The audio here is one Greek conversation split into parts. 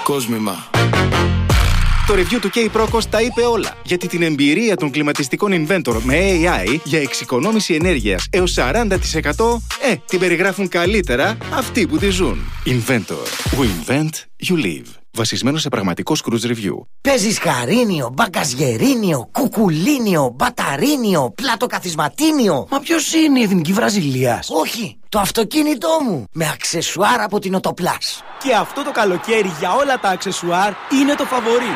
Κόσμημα. Το review του K-Procos τα είπε όλα. Γιατί την εμπειρία των κλιματιστικών Inventor με AI για εξοικονόμηση ενέργειας έως 40% την περιγράφουν καλύτερα αυτοί που τη ζουν. Inventor. We invent, you live. Βασισμένο σε πραγματικό cruise review. Παίζεις χαρίνιο, μπαγκαζιερίνιο, κουκουλίνιο, μπαταρίνιο, πλατοκαθισματίνιο. Μα ποιος είναι η Εθνική Βραζιλίας? Όχι, το αυτοκίνητό μου. Με αξεσουάρ από την Οτοπλάς. Και αυτό το καλοκαίρι για όλα τα αξεσουάρ είναι το φαβορί.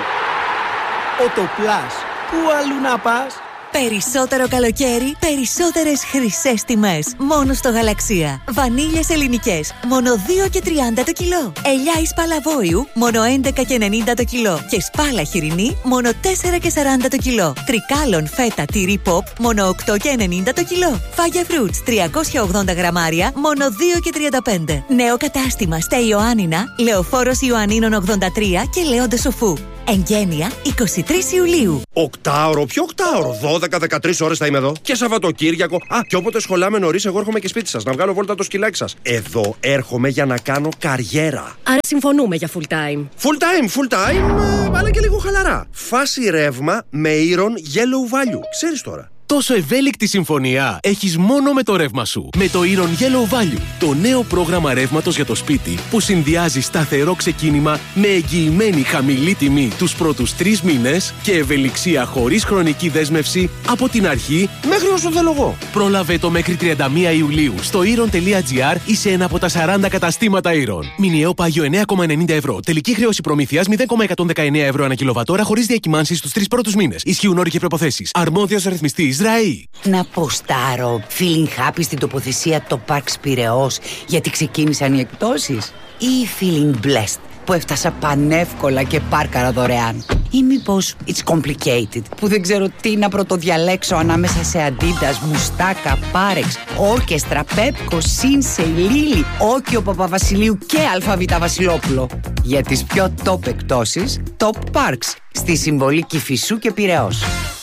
Οτοπλάς. Πού αλλού να πας? Περισσότερο καλοκαίρι, περισσότερες χρυσές τιμές. Μόνο στο Γαλαξία. Βανίλιες ελληνικές, μόνο 2,30 το κιλό. Ελιά εις Παλαβόιου, μόνο 11,90 το κιλό. Και σπάλα χοιρινή, μόνο 4,40 το κιλό. Τρικάλων φέτα τυρί pop, μόνο 8,90 το κιλό. Φάγια φρούτς, 380 γραμμάρια, μόνο 2,35. Νέο κατάστημα στα Ιωάννινα, Λεωφόρος Ιωαννίνων 83 και Λέοντα Σοφού. Εγγένεια 23 Ιουλίου. Οκτάωρο, ποιο οκτάωρο? 12-13 ώρες θα είμαι εδώ. Και Σαββατοκύριακο. Και όποτε σχολάμε νωρίς, εγώ έρχομαι και σπίτι σας να βγάλω βόλτα το σκυλάκι σας. Εδώ έρχομαι για να κάνω καριέρα. Άρα συμφωνούμε για full time. Full time, αλλά και λίγο χαλαρά. Φάση ρεύμα με Iron Yellow Value. Ξέρεις τώρα. Τόσο ευέλικτη συμφωνία έχεις μόνο με το ρεύμα σου. Με το Iron Yellow Value, το νέο πρόγραμμα ρεύματος για το σπίτι που συνδυάζει σταθερό ξεκίνημα με εγγυημένη χαμηλή τιμή τους πρώτους 3 μήνες και ευελιξία χωρίς χρονική δέσμευση από την αρχή μέχρι όσο θέλω εγώ. Πρόλαβε το μέχρι 31 Ιουλίου στο iron.gr ή σε ένα από τα 40 καταστήματα Iron. Μηνιαίο πάγιο 9,90 ευρώ. Τελική χρέωση προμήθειας 0,119 ευρώ ανά κιλοβατόρα χωρίς διακυμάνσεις στους 3 πρώτους μήνες. Ισχύουν όροι και προϋποθέσεις. Αρμόδιος ρυθμιστής. Να ποστάρω feeling happy στην τοποθεσία το Parks Πειραιώς γιατί ξεκίνησαν οι εκπτώσεις, ή feeling blessed που έφτασα πανεύκολα και πάρκαρα δωρεάν, ή μήπως it's complicated που δεν ξέρω τι να πρωτοδιαλέξω ανάμεσα σε Adidas, Μουστάκα, Πάρεξ, Όρκεστρα, Πέπκο, Σίνσεϊ, Λίλι, Όκιο Παπαβασιλείου και Αλφαβήτα Βασιλόπουλο. Για τις πιο top εκπτώσεις, Top Parks στη Συμβολή Κηφισού και Πειραιώς.